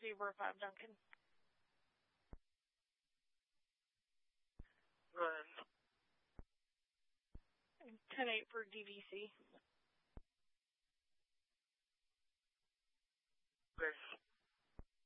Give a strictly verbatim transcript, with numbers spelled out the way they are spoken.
Zebra five Duncan. Run. ten eight for D V C. Okay.